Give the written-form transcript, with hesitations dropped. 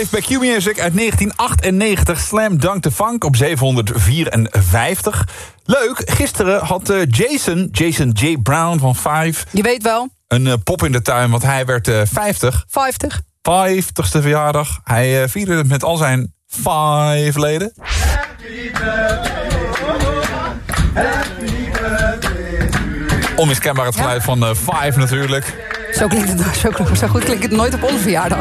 Five bij Q-Music uit 1998. Slam Dunk the Funk op 754. Leuk, gisteren had Jason J. Brown van Five... Je weet wel. Een pop in de tuin, want hij werd 50. 50ste verjaardag. Hij vierde het met al zijn 5 leden. Onmiskenbaar het geluid van 5 natuurlijk. Zo goed klinkt het nooit op onze verjaardag.